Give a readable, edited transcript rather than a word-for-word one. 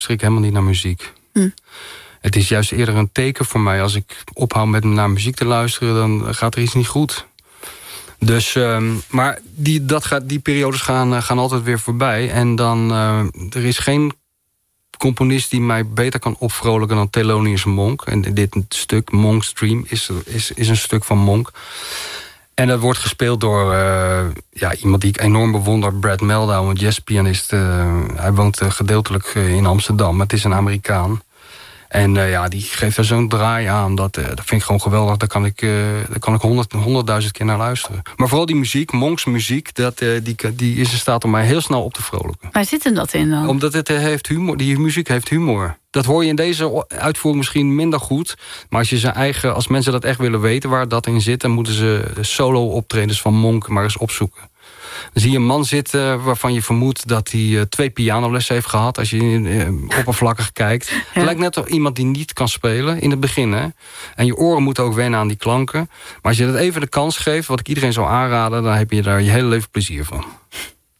ik helemaal niet naar muziek. Het is juist eerder een teken voor mij. Als ik ophoud met naar muziek te luisteren, dan gaat er iets niet goed. Dus, maar die periodes gaan altijd weer voorbij. En dan, er is geen componist die mij beter kan opvrolijken dan Thelonious Monk. En dit stuk, Monk's Dream, is een stuk van Monk. En dat wordt gespeeld door iemand die ik enorm bewonder, Brad Mehldau, een jazzpianist. Hij woont gedeeltelijk in Amsterdam, maar het is een Amerikaan. En die geeft er zo'n draai aan. Dat vind ik gewoon geweldig. Daar kan ik 100.000 keer naar luisteren. Maar vooral die muziek, Monks muziek, die is in staat om mij heel snel op te vrolijken. Waar zit hem dat in dan? Omdat het heeft humor. Die muziek heeft humor. Dat hoor je in deze uitvoering misschien minder goed. Maar als mensen dat echt willen weten waar dat in zit, dan moeten ze de solo-optredens van Monk maar eens opzoeken. Dan zie je een man zitten waarvan je vermoedt dat hij 2 pianolessen heeft gehad. Als je oppervlakkig kijkt. Ja. Het lijkt net op iemand die niet kan spelen in het begin. Hè? En je oren moeten ook wennen aan die klanken. Maar als je dat even de kans geeft, wat ik iedereen zou aanraden, dan heb je daar je hele leven plezier van.